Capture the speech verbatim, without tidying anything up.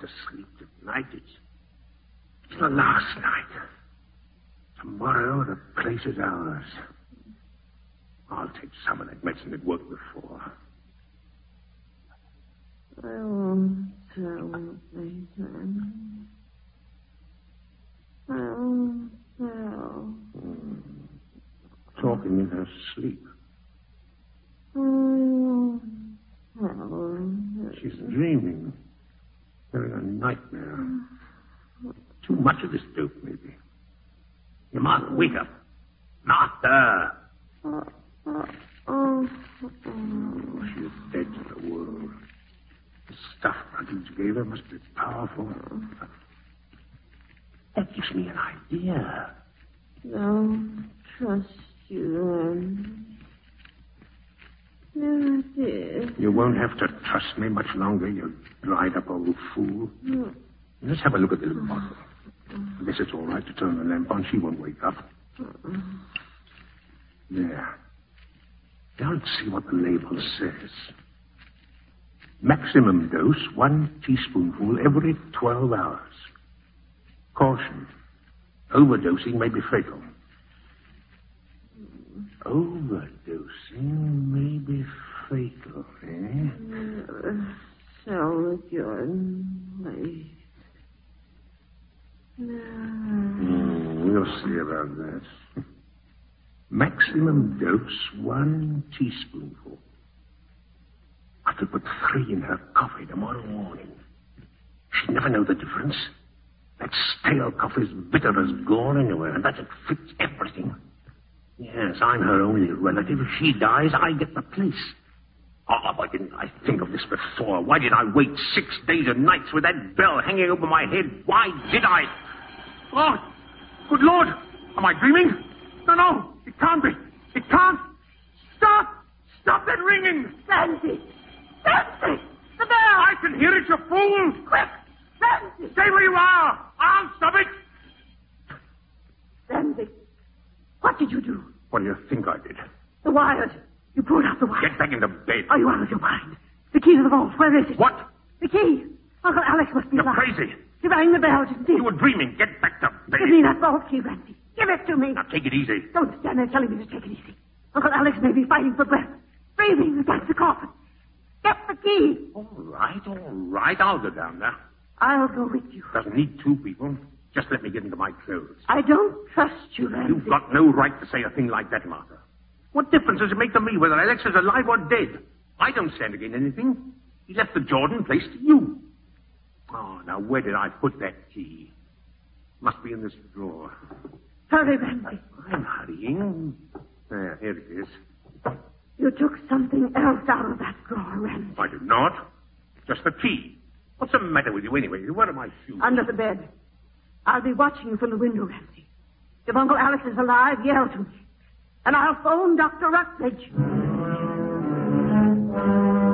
to sleep tonight. It's, it's the last night. Tomorrow the place is ours. I'll take some of that medicine that worked before. I won't tell Nathan. I won't tell. Hmm. Talking in her sleep. I won't tell. She's dreaming. Having a nightmare. Too much of this dope, maybe. Your Martha, wake up. Martha! Oh, oh, oh, oh. She's dead to the world. The stuff Ruggles gave her must be powerful. That gives me an idea. Don't trust you, Andy. Never did. You won't have to trust me much longer, you dried-up old fool. No. Let's have a look at the little bottle. I guess it's all right to turn the lamp on. She won't wake up. There. Now let's see what the label says. Maximum dose, one teaspoonful every twelve hours. Caution. Overdosing may be fatal. Overdosing may be fatal, eh? Sell it, Jordan, please. No. Mm, we'll see about that. Maximum dose, one teaspoonful. I could put three in her coffee tomorrow morning. She'd never know the difference. That stale coffee's bitter as gall anyway, and that it fits everything. Yes, I'm her only relative. If she dies, I get the place. Oh, why didn't I think of this before? Why did I wait six days and nights with that bell hanging over my head? Why did I? Oh, good Lord! Am I dreaming? No, no, it can't be. It can't. Stop! Stop that ringing! Nancy! Nancy! The bell! I can hear it, you fool! Quick! Nancy! Stay where you are! I'll stop it! Nancy, what did you do? What do you think I did? The wires. You pulled out the wires. Get back into bed. Are you out of your mind? The key to the vault, where is it? What? The key. Uncle Alex must be You're alive. crazy. He rang the bell, didn't he? You were dreaming. Get back to bed. Give me that vault key, Randy. Give it to me. Now take it easy. Don't stand there telling me to take it easy. Uncle Alex may be fighting for breath, breathing against the coffin. Get the key. All right, all right. I'll go down there. I'll go with you. Doesn't need two people. Just let me get into my clothes. I don't trust you, Randy. You've got no right to say a thing like that, Martha. What difference does it make to me whether Alex is alive or dead? I don't stand to gain anything. He left the Jordan place to you. Oh, now where did I put that key? Must be in this drawer. Hurry, Randy. I'm hurrying. There, here it is. You took something else out of that drawer, Randy. I did not. Just the key. What's the matter with you anyway? Where are my shoes? Under the bed. I'll be watching you from the window, Ramsey. If Uncle Alex is alive, yell to me. And I'll phone Doctor Rutledge.